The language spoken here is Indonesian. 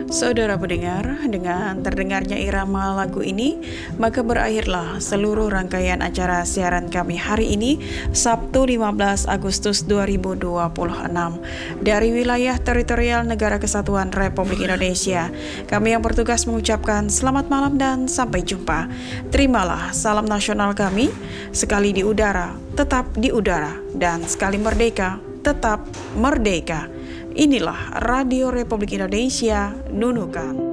Saudara pendengar, dengan terdengarnya irama lagu ini, maka berakhirlah seluruh rangkaian acara siaran kami hari ini, Sabtu 15 Agustus 2026, dari wilayah teritorial Negara Kesatuan Republik Indonesia. Kami yang bertugas mengucapkan selamat malam dan sampai jumpa. Terimalah salam nasional kami, sekali di udara, tetap di udara, dan sekali merdeka, tetap merdeka. Inilah Radio Republik Indonesia, Nunukan.